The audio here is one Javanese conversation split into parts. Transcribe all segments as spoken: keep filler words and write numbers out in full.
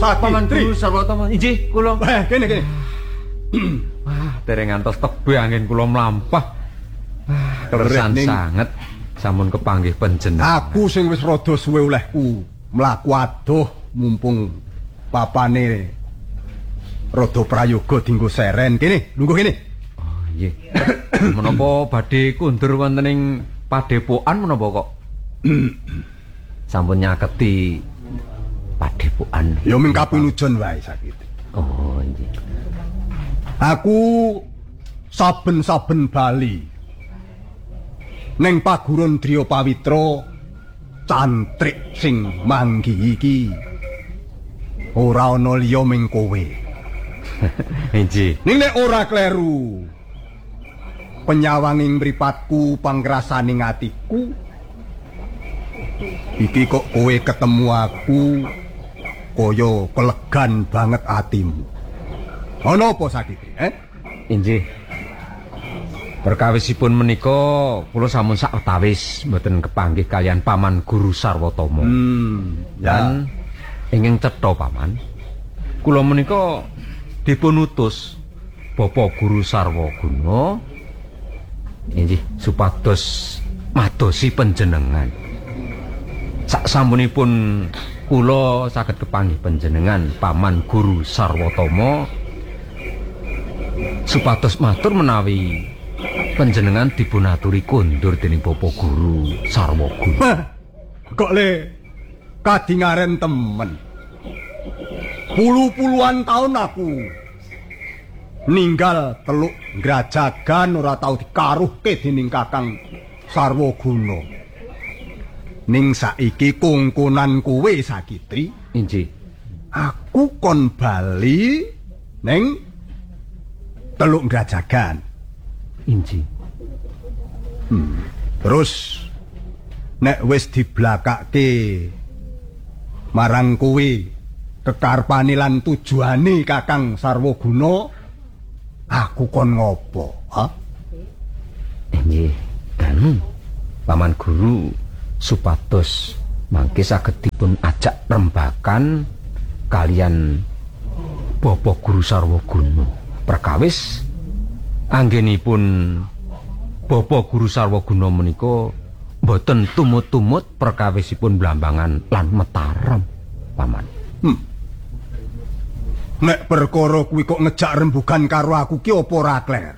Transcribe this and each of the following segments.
Paman Guru Sarwatama. Inggih, kula. Eh, kene kene. Wah, dereng ngantos tebe angin kula mlampah. Wah, kleresan sanget sampun kepanggih panjenengan. Aku sing wis rada suwe olehku mlaku adoh mumpung papane rada prayoga dinggo seren. Kene, lungguh kene. Oh, nggih. Menapa badhe kundur wonten ing padepokan menapa kok? Sampun nyaketi padepokan. Ya ming kapinujon wae sakit. Oh, nggih. Aku saben-saben bali ning paguron Driya Pawitra cantrik sing manggi iki ora ana liya ming kowe. Nggih. Ning nek ora kleru penyawanging mripatku pangrasaning atiku iki kok kowe ketemu aku kaya kelegan banget atimu. Ana apa sakit, eh? Inggih. Perkawisipun menika kula sampun sawetawis mboten kepanggih kalian Paman Guru Sarwatama. Hmm, dan ingkang cetha Paman. Kula menika dipun utus Bapak Guru Sarwaguna inggih supados madosi panjenengan. Sak sampunipun kula saged kepanggih panjenengan Paman Guru Sarwatama supados matur menawi panjenengan dipunaturi kundur dening Bapak Guru Sarwaguna. Kok le kadingaren temen. Puluh-puluhan tahun aku ninggal teluk Grajagan ora tau dikaruhke dening Kakang Sarwaguna. Ning saiki kongkonan kowe Sakitri. Inggih. Aku kon bali ning teluk Grajagan. Inji. Hmm. Terus nek wis diblakake marang kowe kekarpane lan tujuane Kakang Sarwaguna, aku kon ngopo, ha? Nggih, kan Paman Guru supados mangke saged dipun ajak rembakan kalian Bapak Guru Sarwaguna. Perkawis anggenipun Bapak Guru Sarwaguna menika mboten tumut-tumut perkawisipun Blambangan lan Mataram, Paman. Hmm. Nek perkara kuwi kok ngejak rembugan karo aku ki apa ora kler?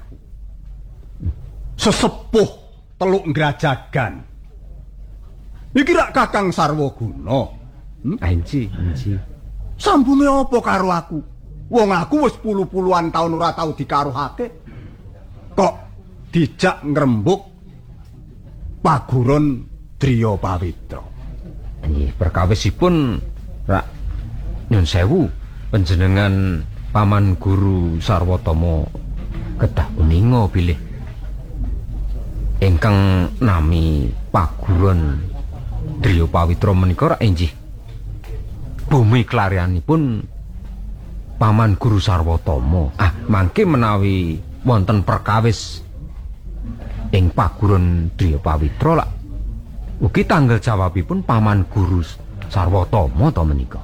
Sesepuh teluk Grajagan. Iki rak Kakang Sarwaguna. Hmm? Anji, anji. Sambunge apa karo aku? Wong aku wis puluh-puluhan tahun ora tau dikaruhake. Kok dijak ngrembug paguron Driya Pawitra. Nggih, perkawisipun rak nyun sewu panjenengan Paman Guru Sarwatama kedah uninga bilih ingkang nami paguron Driya Pawitra menika rak inggih bumi klaryanipun Paman Guru Sarwatama. Ah, mangke menawi wonten perkawis ing paguron Driya Pawitra lak ugi tanggal jawabipun Paman Guru Sarwatama ta menika.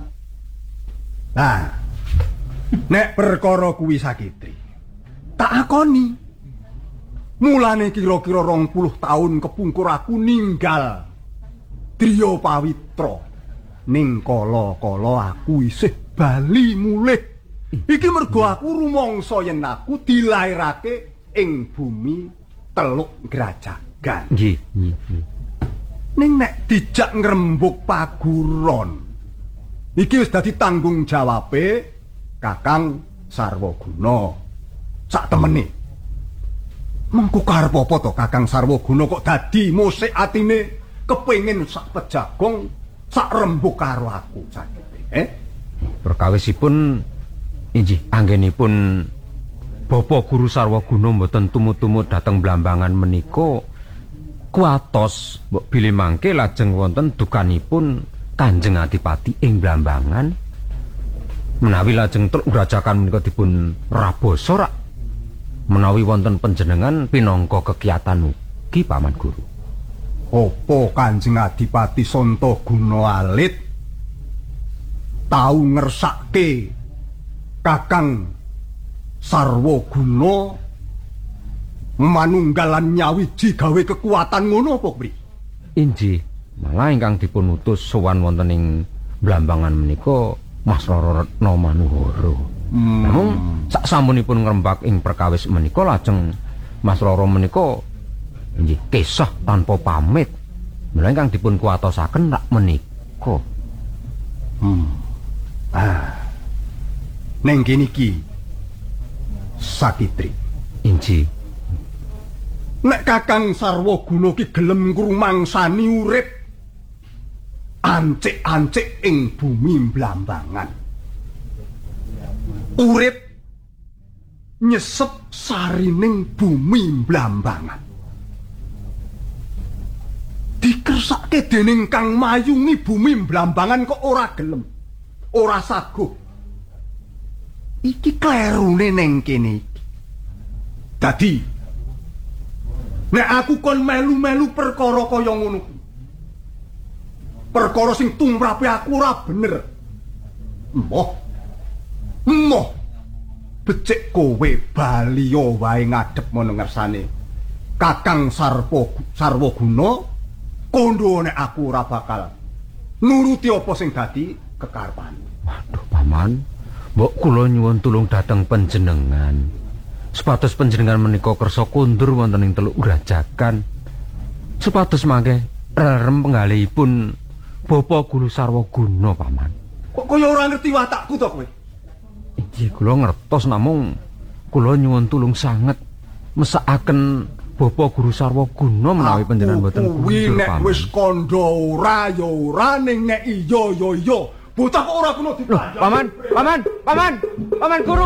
Nah, nek perkara kuwi Sakitri, tak akoni. Mulane kira-kira rong puluh tahun kepungkur aku ninggal Driya Pawitra. Ning kala-kala aku isih bali mulih. Iki mergo aku rumangsa yen aku dilairake ing bumi teluk Grajagan. Nggih, nggih. Ning nek dijak ngrembug paguron, iki wis dadi tanggung jawabe Kakang Sarwaguna. Sak temene. Mengko karep apa to Kakang Sarwaguna kok dadi musik atine kepengin sak pejagong sak rembug karo aku sakite, eh? Perkawisipun inggih anggenipun Bapak Guru Sarwaguna mboten tumut-tumut dhateng Blambangan menika kuatos mbok bilih mangke lajeng wonten dukanipun Kanjeng Adipati ing Blambangan menawi lajeng teluk Grajagan menika dipun rabasa rak menawi wonten panjenengan pinangka kegiatan ugi Paman Guru. Apa Kanjeng Adipati Santa Guna Alit tau ngersake Kakang Sarwaguna manunggalan nyawiji gawe kekuatan ngono apa pri? Inji, malah ingkang dipun utus sowan wonten ing Blambangan menika Mas Rara Retna Manuhara. Hmm. Namun sak sampunipun ngrembak ing perkawis menika lajeng Mas Rara menika inggih kesah tanpa pamit. Mula ingkang dipun kuwatosaken rak menika. Hmm. Ah. Neng kene iki Sakitri. Inji. Nek Kakang Sarwaguna ki gelem ngrumangsani urip ancik-ancik ing bumi Blambangan. Urip nyesep sarining bumi Blambangan. Dikersake dening kang mayungi bumi Blambangan kok ora gelem, ora saguh. Iki klerune ning kene iki. Dadi nek aku kon melu-melu perkara kaya ngono kuwi. Perkara sing tumrape aku ora bener. Emoh. Emoh. Becik kowe baliya wae ngadhep mono ngersane Kakang Sarpo Sarwaguna, kondo nek aku ora bakal nuruti apa sing dadi kekarepane. Waduh paman, mbok kula nyuwun tulung dhateng panjenengan. Supados panjenengan menika kersa kondur wonten ing Teluk Grajagan. Supados mangke rerem penggalihipun Bapa Guru Sarwaguna paman. Kok kaya ora ngerti watakku to kowe? Inggih kula ngertos namung kula nyuwun tulung sanget mesakaken Bapa Guru Sarwaguna menawi panjenengan boten kuwi kundur nek paman. wis kandha ora ya ora ning nek iya ya iya. Bocah kok ora kena Loh, dipandang. paman, paman, paman, paman guru.